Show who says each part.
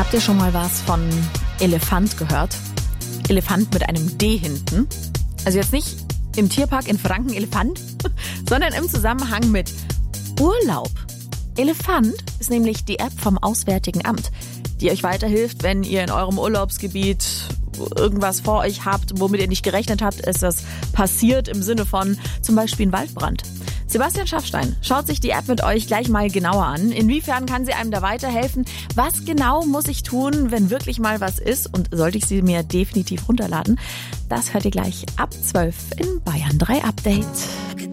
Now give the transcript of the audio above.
Speaker 1: Habt ihr schon mal was von Elefant gehört? Elefant mit einem D hinten. Also jetzt nicht im Tierpark in Franken Elefant, sondern im Zusammenhang mit Urlaub. Elefant ist nämlich die App vom Auswärtigen Amt, die euch weiterhilft, wenn ihr in eurem Urlaubsgebiet irgendwas vor euch habt, womit ihr nicht gerechnet habt, ist das passiert im Sinne von zum Beispiel ein Waldbrand. Sebastian Schaffstein schaut sich die App mit euch gleich mal genauer an. Inwiefern kann sie einem da weiterhelfen? Was genau muss ich tun, wenn wirklich mal was ist? Und sollte ich sie mir definitiv runterladen? Das hört ihr gleich ab 12 in Bayern 3 Update.